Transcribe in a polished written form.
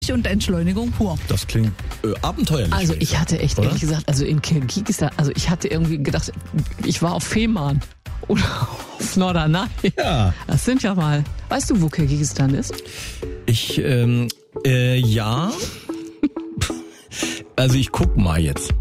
und Entschleunigung pur. Das klingt abenteuerlich. Also ich hatte echt, oder? ehrlich gesagt, also in Kirgisistan, also ich hatte irgendwie gedacht, ich war auf Fehmarn oder auf Norderney. Ja. Das sind ja mal, weißt du, wo Kirgisistan ist? Ja. Also ich guck mal jetzt.